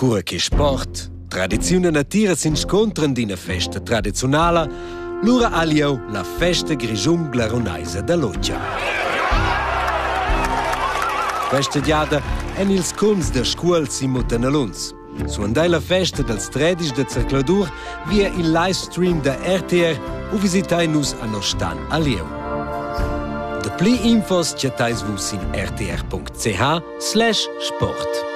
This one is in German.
cultura che sport, tradizione natira si incontran d'ina festa tradizionala, lura alieu la festa grigiun glaronaisa da Loggia. Questa diada en ils cons da scuol si mutenaluns. Suandai la festa dels 13 de Cercladur via il livestream da RTR o visitai nus a nos stan alieu. De pli infos chatais vus in rtr.ch/sport.